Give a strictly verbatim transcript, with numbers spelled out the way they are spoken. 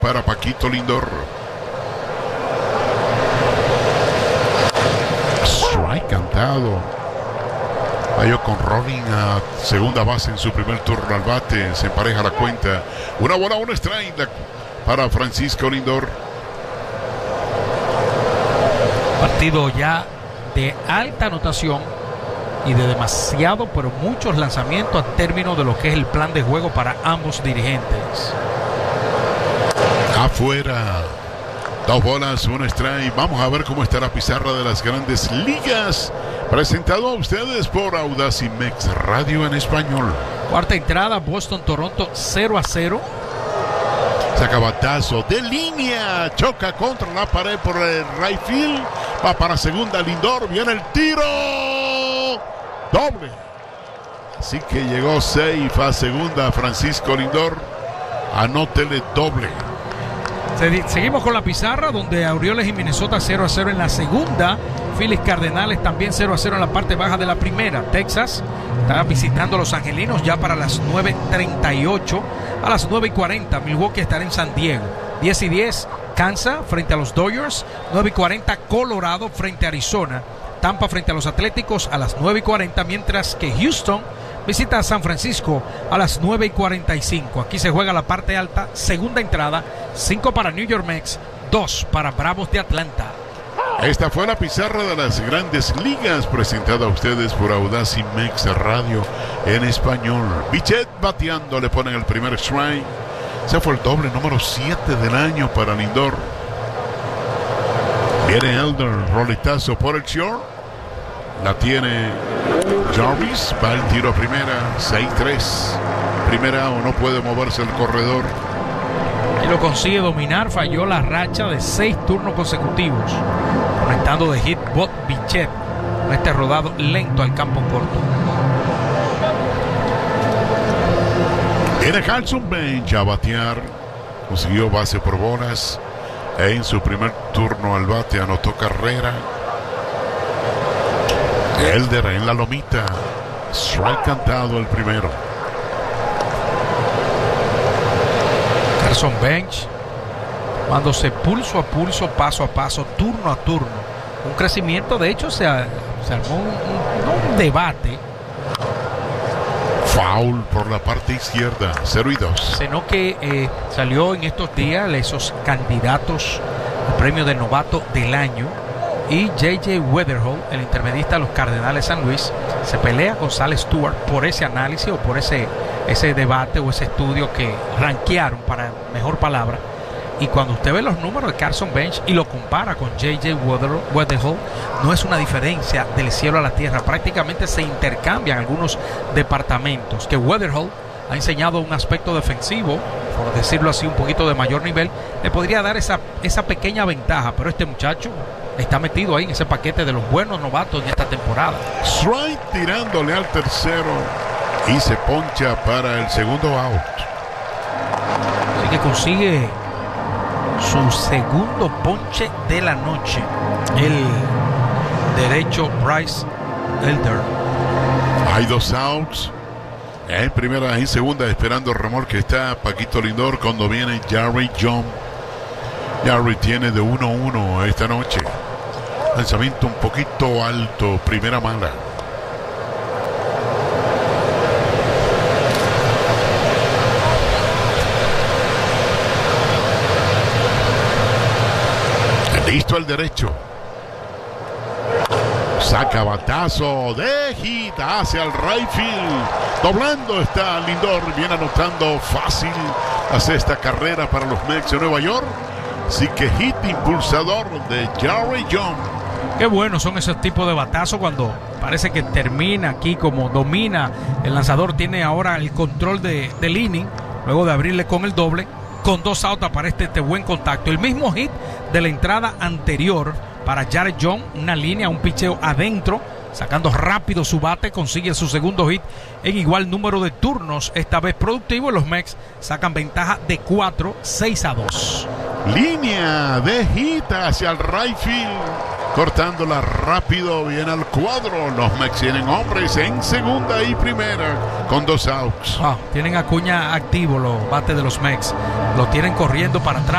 para Paquito Lindor. Strike cantado. Falló con Rolling a segunda base en su primer turno al bate. Se empareja la cuenta. Una bola, un strike para Francisco Lindor. Partido ya de alta anotación y de demasiado, pero muchos lanzamientos a término de lo que es el plan de juego para ambos dirigentes. Afuera. Dos bolas, un strike. Vamos a ver cómo está la pizarra de las Grandes Ligas. Presentado a ustedes por Audacimex Radio en español. Cuarta entrada, Boston-Toronto cero a cero. Saca batazo de línea. Choca contra la pared por el right field. Va para segunda Lindor. Viene el tiro. Doble. Así que llegó safe a segunda Francisco Lindor. Anótele doble. Seguimos con la pizarra donde Orioles y Minnesota cero a cero en la segunda. Phillies Cardenales también cero a cero en la parte baja de la primera. Texas está visitando a los Angelinos ya para las nueve treinta y ocho. A las nueve y cuarenta Milwaukee estará en San Diego. diez y diez Kansas frente a los Dodgers. nueve y cuarenta Colorado frente a Arizona. Tampa frente a los Atléticos a las nueve y cuarenta, mientras que Houston visita a San Francisco a las nueve y cuarenta y cinco. Aquí se juega la parte alta, segunda entrada, cinco para New York Mets, dos para Bravos de Atlanta. Esta fue la pizarra de las Grandes Ligas, presentada a ustedes por Audacimex Radio en español. Bichette bateando, le ponen el primer strike. Se fue el doble número siete del año para Lindor. Viene Elder, roletazo por el short. La tiene Jarvis, va el tiro a primera, seis tres. Primera o no puede moverse el corredor. Y lo consigue dominar, falló la racha de seis turnos consecutivos. Conectando de hit Bob Bichette con este rodado lento al campo corto. Viene Carson Bench a batear. Consiguió base por bolas. En su primer turno al bate anotó carrera. Elder en la lomita. Strike cantado el primero. Carson Bench tomándose pulso a pulso, paso a paso, turno a turno. Un crecimiento, de hecho se, se armó un, un, un debate. Foul por la parte izquierda, cero y dos. Sino que eh, salió en estos días esos candidatos al premio de novato del año. Y J J Weatherall, el intermedista de los Cardenales San Luis, se pelea con Sal Stewart por ese análisis o por ese, ese debate o ese estudio que rankearon, para mejor palabra. Y cuando usted ve los números de Carson Bench y lo compara con J J Weatherall, no es una diferencia del cielo a la tierra. Prácticamente se intercambian algunos departamentos. Que Weatherall ha enseñado un aspecto defensivo, por decirlo así, un poquito de mayor nivel, le podría dar esa, esa pequeña ventaja. Pero este muchacho está metido ahí en ese paquete de los buenos novatos en esta temporada. Strike tirándole al tercero y se poncha para el segundo out. Así que consigue su segundo ponche de la noche, el derecho Bryce Elder. Hay dos outs. En primera y segunda, esperando el remolque está Paquito Lindor cuando viene Jarry John. Jarry tiene de uno uno esta noche. Lanzamiento un poquito alto, primera mala. Listo el derecho. Saca batazo de hit hacia el right field. Doblando está Lindor. Viene anotando fácil. Hace esta carrera para los Mets de Nueva York. Así que hit impulsador de Jarry John. Qué buenos son esos tipos de batazos cuando parece que termina aquí como domina. El lanzador tiene ahora el control de, del inning. Luego de abrirle con el doble. Con dos outs aparece este buen contacto. El mismo hit de la entrada anterior para Jared John. Una línea, un picheo adentro. Sacando rápido su bate. Consigue su segundo hit en igual número de turnos. Esta vez productivo. Los Mets sacan ventaja de cuatro, seis a dos. Línea de hit hacia el right field. cortándola rápido, viene al cuadro. Los Mets tienen hombres en segunda y primera con dos outs. Wow, tienen a Acuña activo los bates de los Mets. Lo tienen corriendo para atrás.